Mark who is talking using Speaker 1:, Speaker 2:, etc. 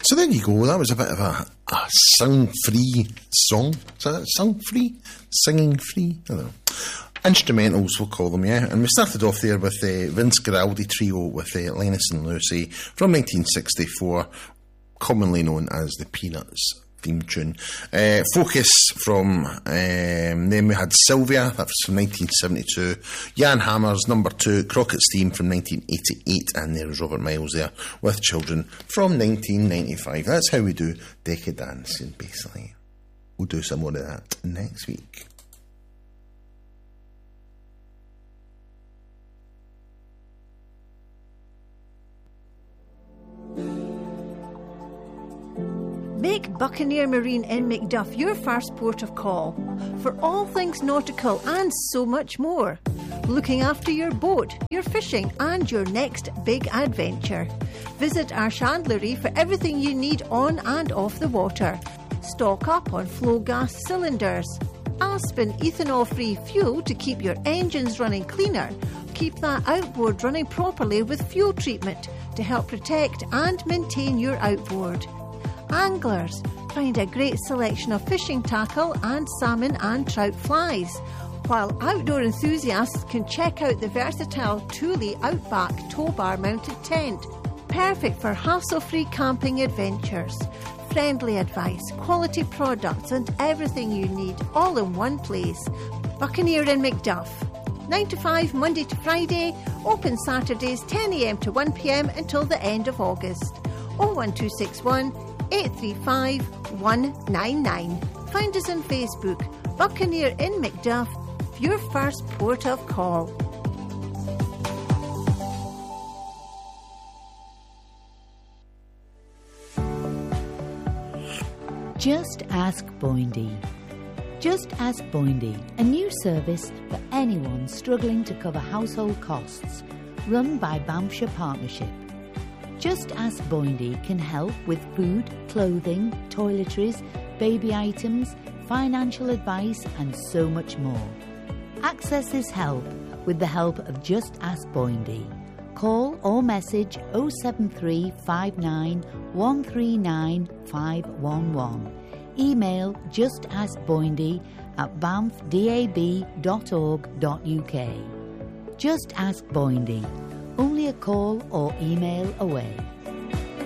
Speaker 1: So there you go. That was a bit of a sound-free song. Is that sound-free? Singing-free? I don't know. Instrumentals, we'll call them, yeah. And we started off there with the Vince Guaraldi trio with Linus and Lucy from 1964, commonly known as the Peanuts theme tune. Focus from, then we had Sylvia, that was from 1972. Jan Hammer's Number 2, Crockett's theme from 1988, and there was Robert Miles there with Children from 1995. That's how we do Decca Dancing, basically. We'll do some more of that next week.
Speaker 2: Make Buccaneer Marine in Macduff your first port of call for all things nautical and so much more. Looking after your boat, your fishing and your next big adventure. Visit our chandlery for everything you need on and off the water. Stock up on flow gas cylinders. Aspen ethanol-free fuel to keep your engines running cleaner. Keep that outboard running properly with fuel treatment to help protect and maintain your outboard. Anglers, find a great selection of fishing tackle and salmon and trout flies, while outdoor enthusiasts can check out the versatile Thule Outback tow bar mounted tent, perfect for hassle-free camping adventures. Friendly advice, quality products and everything you need all in one place. Buccaneer in Macduff. 9 to 5 Monday to Friday, open Saturdays 10 a.m. to 1 p.m. until the end of August. 01261 835 199. Find us on Facebook, Buccaneer in Macduff, your first port of call.
Speaker 3: Just Ask Boindy. Just Ask Boindy, a new service for anyone struggling to cover household costs, run by Banffshire Partnership. Just Ask Boindy can help with food, clothing, toiletries, baby items, financial advice and so much more. Access this help with the help of Just Ask Boindy. Call or message 073 59 139 511. Email justaskboindy@banffdab.org.uk. Just Ask Boindy. Only a call or email away.